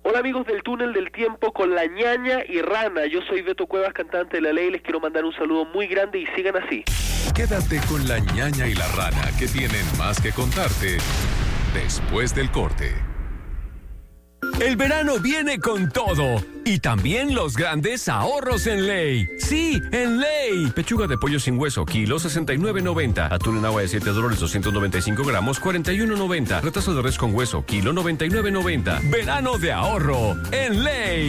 Hola amigos del Túnel del Tiempo con la ñaña y rana. Yo soy Beto Cuevas, cantante de La Ley. Les quiero mandar un saludo muy grande y sigan así. Quédate con la ñaña y la rana, que tienen más que contarte después del corte. El verano viene con todo y también los grandes ahorros en Ley. Sí, en Ley. Pechuga de pollo sin hueso, kilo 69.90. Atún en agua de 7 dólares 295 gramos, 41.90. Retazo de res con hueso, kilo 99.90. Verano de ahorro en Ley.